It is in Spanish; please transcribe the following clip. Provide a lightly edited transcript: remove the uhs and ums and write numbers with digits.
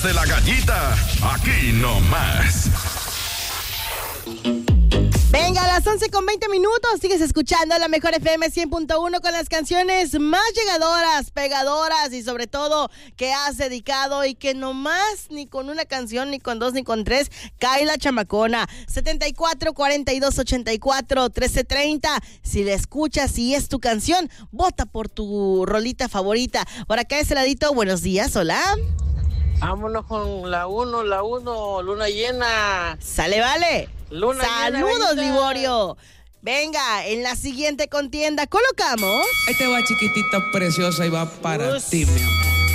De la gallita, aquí nomás. Venga, a las 11:20 minutos, sigues escuchando la mejor FM 100.1 con las canciones más llegadoras, pegadoras y sobre todo que has dedicado y que nomás ni con una canción, ni con dos, ni con tres, cae la chamacona. 74 42 84 13 30. Si la escuchas y es tu canción, vota por tu rolita favorita. Por acá de ese ladito, buenos días, hola. Vámonos con la 1, luna llena. Sale, vale. Luna Saludos, llena, Liborio. Venga, en la siguiente contienda colocamos. Ahí te va, chiquitita preciosa, y va para ti, mi amor.